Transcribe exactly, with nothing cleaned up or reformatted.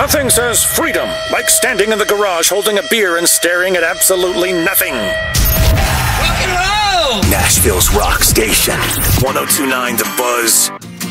Nothing says freedom like standing in the garage holding a beer and staring at absolutely nothing. Rock and roll! Nashville's rock station. one oh two point nine The Buzz.